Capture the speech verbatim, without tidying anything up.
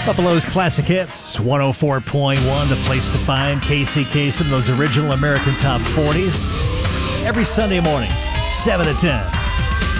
Buffalo's Classic Hits, one oh four point one, the place to find Casey Kasem, those original American Top forties. Every Sunday morning, seven to ten.